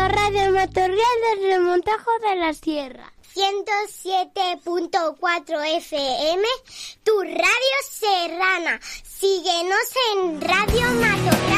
la radio amatorial del Remontajo de la Sierra. 107.4 FM, tu radio serrana. Síguenos en Radio Matorral.